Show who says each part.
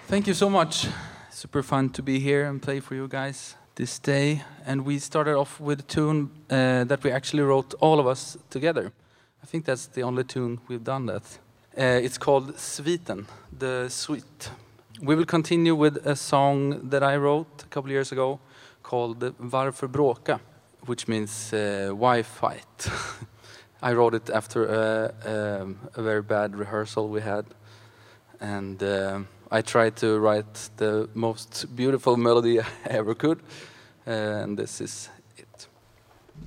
Speaker 1: Thank you so much. Super fun to be here and play for you guys this day. And we started off with a tune that we actually wrote all of us together. I think that's the only tune we've done that. It's called Sviten, the Suite. We will continue with a song that I wrote a couple years ago called Varför bråka, which means why fight. I wrote it after a very bad rehearsal we had. And I tried to write the most beautiful melody I ever could. And this is